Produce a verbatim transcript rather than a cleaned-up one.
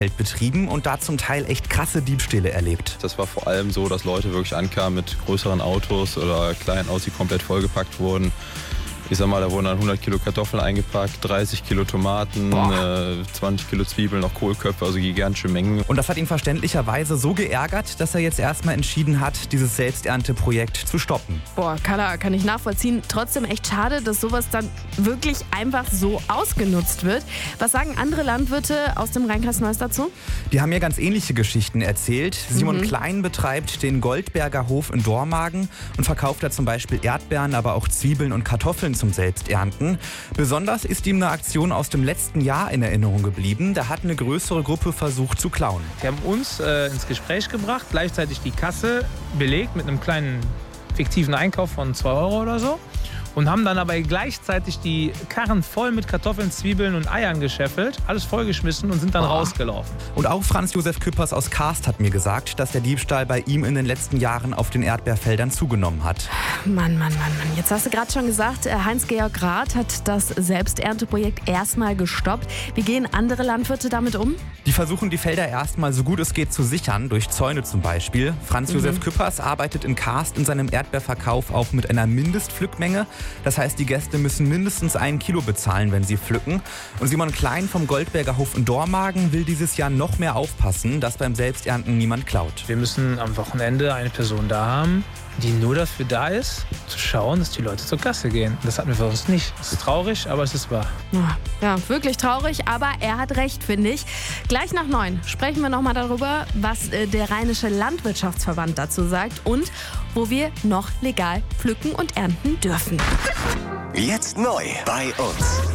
betrieben und da zum Teil echt krasse Diebstähle erlebt. Das war vor allem so, dass Leute wirklich ankamen mit größeren Autos oder kleinen Autos, die komplett vollgepackt wurden. Ich sag mal, da wurden dann hundert Kilo Kartoffeln eingepackt, dreißig Kilo Tomaten, äh, zwanzig Kilo Zwiebeln, noch Kohlköpfe, also gigantische Mengen. Und das hat ihn verständlicherweise so geärgert, dass er jetzt erstmal entschieden hat, dieses Selbsternteprojekt zu stoppen. Boah, kann, kann ich nachvollziehen. Trotzdem echt schade, dass sowas dann wirklich einfach so ausgenutzt wird. Was sagen andere Landwirte aus dem Rheinkreis Neuss dazu? Die haben mir ganz ähnliche Geschichten erzählt. Simon Mhm. Klein betreibt den Goldberger Hof in Dormagen und verkauft da zum Beispiel Erdbeeren, aber auch Zwiebeln und Kartoffeln zum Selbsternten. Besonders ist ihm eine Aktion aus dem letzten Jahr in Erinnerung geblieben. Da hat eine größere Gruppe versucht zu klauen. Die haben uns äh, ins Gespräch gebracht, gleichzeitig die Kasse belegt mit einem kleinen fiktiven Einkauf von zwei Euro oder so. Und haben dann aber gleichzeitig die Karren voll mit Kartoffeln, Zwiebeln und Eiern gescheffelt, alles vollgeschmissen und sind dann Boah. rausgelaufen. Und auch Franz Josef Küppers aus Karst hat mir gesagt, dass der Diebstahl bei ihm in den letzten Jahren auf den Erdbeerfeldern zugenommen hat. Mann, Mann, Mann, Mann. Jetzt hast du gerade schon gesagt, äh, Heinz-Georg Rath hat das Selbsternteprojekt erstmal gestoppt. Wie gehen andere Landwirte damit um? Die versuchen die Felder erstmal so gut es geht zu sichern, durch Zäune zum Beispiel. Franz Josef Mhm. Küppers arbeitet in Karst in seinem Erdbeerverkauf auch mit einer Mindestpflückmenge. Das heißt, die Gäste müssen mindestens ein Kilo bezahlen, wenn sie pflücken. Und Simon Klein vom Goldberger Hof in Dormagen will dieses Jahr noch mehr aufpassen, dass beim Selbsternten niemand klaut. Wir müssen am Wochenende eine Person da haben, die nur dafür da ist, zu schauen, dass die Leute zur Kasse gehen. Das hatten wir für uns nicht. Es ist traurig, aber es ist wahr. Ja, ja, wirklich traurig, aber er hat recht, finde ich. Gleich nach neun sprechen wir nochmal darüber, was äh, der Rheinische Landwirtschaftsverband dazu sagt und wo wir noch legal pflücken und ernten dürfen. Jetzt neu bei uns.